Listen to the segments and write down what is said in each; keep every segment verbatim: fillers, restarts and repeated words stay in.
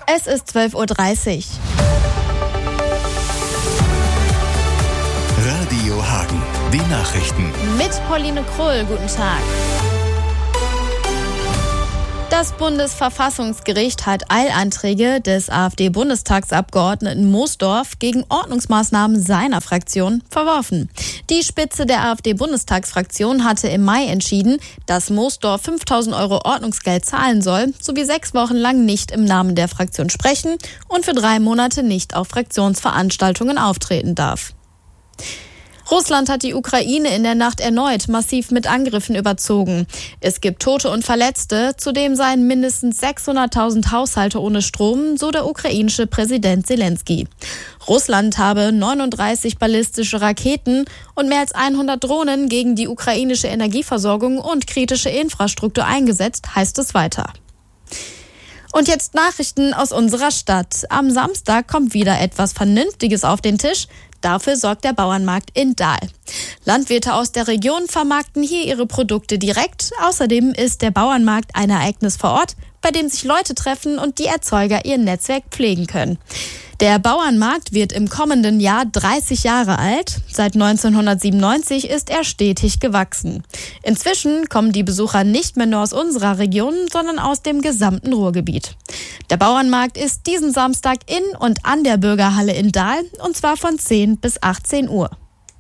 Es ist zwölf Uhr dreißig. Radio Hagen, die Nachrichten. Mit Pauline Krull, guten Tag. Das Bundesverfassungsgericht hat Eilanträge des AfD-Bundestagsabgeordneten Moosdorf gegen Ordnungsmaßnahmen seiner Fraktion verworfen. Die Spitze der AfD-Bundestagsfraktion hatte im Mai entschieden, dass Moosdorf fünftausend Euro Ordnungsgeld zahlen soll, sowie sechs Wochen lang nicht im Namen der Fraktion sprechen und für drei Monate nicht auf Fraktionsveranstaltungen auftreten darf. Russland hat die Ukraine in der Nacht erneut massiv mit Angriffen überzogen. Es gibt Tote und Verletzte, zudem seien mindestens sechshunderttausend Haushalte ohne Strom, so der ukrainische Präsident Zelensky. Russland habe neununddreißig ballistische Raketen und mehr als hundert Drohnen gegen die ukrainische Energieversorgung und kritische Infrastruktur eingesetzt, heißt es weiter. Und jetzt Nachrichten aus unserer Stadt. Am Samstag kommt wieder etwas Vernünftiges auf den Tisch. Dafür sorgt der Bauernmarkt in Dahl. Landwirte aus der Region vermarkten hier ihre Produkte direkt. Außerdem ist der Bauernmarkt ein Ereignis vor Ort, bei dem sich Leute treffen und die Erzeuger ihr Netzwerk pflegen können. Der Bauernmarkt wird im kommenden Jahr dreißig Jahre alt. Seit neunzehnhundertsiebenundneunzig ist er stetig gewachsen. Inzwischen kommen die Besucher nicht mehr nur aus unserer Region, sondern aus dem gesamten Ruhrgebiet. Der Bauernmarkt ist diesen Samstag in und an der Bürgerhalle in Dahl, und zwar von zehn bis achtzehn Uhr.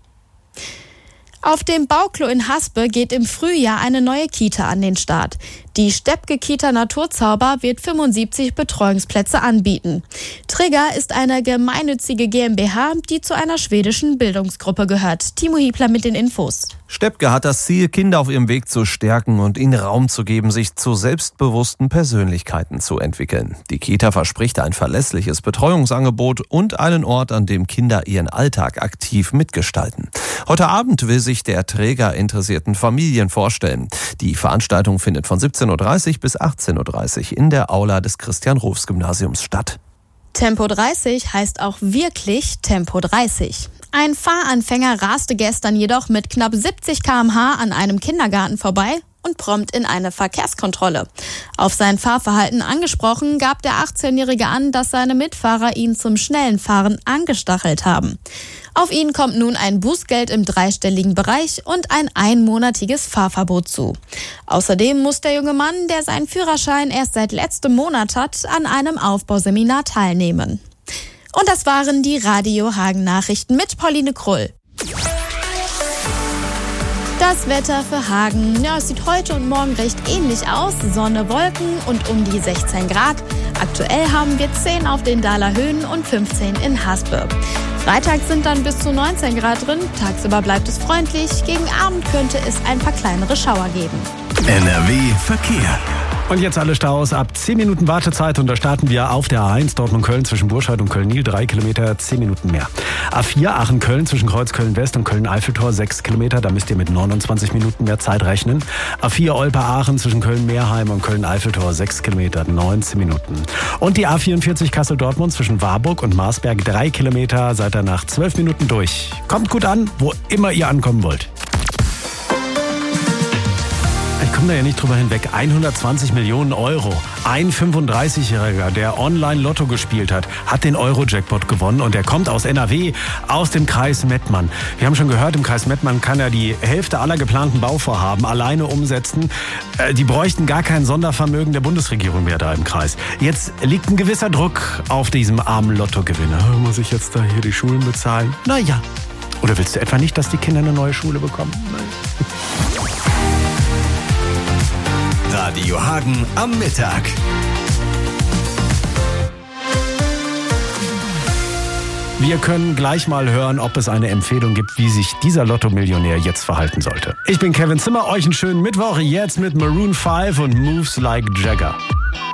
Auf dem Bauklo in Haspe geht im Frühjahr eine neue Kita an den Start. Die Steppke-Kita Naturzauber wird fünfundsiebzig Betreuungsplätze anbieten. Trigger ist eine gemeinnützige GmbH, die zu einer schwedischen Bildungsgruppe gehört. Timo Hiebler mit den Infos. Steppke hat das Ziel, Kinder auf ihrem Weg zu stärken und ihnen Raum zu geben, sich zu selbstbewussten Persönlichkeiten zu entwickeln. Die Kita verspricht ein verlässliches Betreuungsangebot und einen Ort, an dem Kinder ihren Alltag aktiv mitgestalten. Heute Abend will sich der Träger interessierten Familien vorstellen. Die Veranstaltung findet von siebzehn Uhr dreißig bis achtzehn Uhr dreißig in der Aula des Christian-Rohlfs-Gymnasiums statt. Tempo dreißig heißt auch wirklich Tempo dreißig. Ein Fahranfänger raste gestern jedoch mit knapp siebzig Kilometer pro Stunde an einem Kindergarten vorbei und prompt in eine Verkehrskontrolle. Auf sein Fahrverhalten angesprochen, gab der achtzehnjährige an, dass seine Mitfahrer ihn zum schnellen Fahren angestachelt haben. Auf ihn kommt nun ein Bußgeld im dreistelligen Bereich und ein einmonatiges Fahrverbot zu. Außerdem muss der junge Mann, der seinen Führerschein erst seit letztem Monat hat, an einem Aufbauseminar teilnehmen. Und das waren die Radio Hagen Nachrichten mit Pauline Krull. Das Wetter für Hagen, ja, es sieht heute und morgen recht ähnlich aus. Sonne, Wolken und um die sechzehn Grad. Aktuell haben wir zehn auf den Dahler Höhen und fünfzehn in Haspe. Freitag sind dann bis zu neunzehn Grad drin. Tagsüber bleibt es freundlich. Gegen Abend könnte es ein paar kleinere Schauer geben. N R W Verkehr. Und jetzt alle Staus ab zehn Minuten Wartezeit, und da starten wir auf der A eins Dortmund-Köln zwischen Burscheid und Köln-Niel, drei Kilometer, zehn Minuten mehr. A vier Aachen-Köln zwischen Kreuz Köln-West und Köln-Eiffeltor, sechs Kilometer, da müsst ihr mit neunundzwanzig Minuten mehr Zeit rechnen. A vier Olpe-Aachen zwischen Köln-Meerheim und Köln-Eiffeltor, sechs Kilometer, neunzehn Minuten. Und die A vierundvierzig Kassel-Dortmund zwischen Warburg und Marsberg, drei Kilometer, seid ihr nach zwölf Minuten durch. Kommt gut an, wo immer ihr ankommen wollt. Ich komme da ja nicht drüber hinweg. hundertzwanzig Millionen Euro. Ein fünfunddreißigjähriger, der Online-Lotto gespielt hat, hat den Euro-Jackpot gewonnen, und er kommt aus N R W, aus dem Kreis Mettmann. Wir haben schon gehört, im Kreis Mettmann kann er die Hälfte aller geplanten Bauvorhaben alleine umsetzen. Äh, die bräuchten gar kein Sondervermögen der Bundesregierung mehr da im Kreis. Jetzt liegt ein gewisser Druck auf diesem armen Lottogewinner. Muss ich jetzt da hier die Schulen bezahlen? Naja. Oder willst du etwa nicht, dass die Kinder eine neue Schule bekommen? Nein. Radio Hagen am Mittag. Wir können gleich mal hören, ob es eine Empfehlung gibt, wie sich dieser Lotto-Millionär jetzt verhalten sollte. Ich bin Kevin Zimmer, euch einen schönen Mittwoch, jetzt mit Maroon five und Moves Like Jagger.